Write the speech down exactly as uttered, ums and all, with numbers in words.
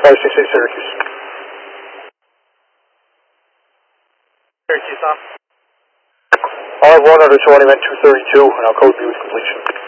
five six eight Syracuse. Syracuse on. I'll have one under twenty, meant two thirty-two, and I'll code B with completion.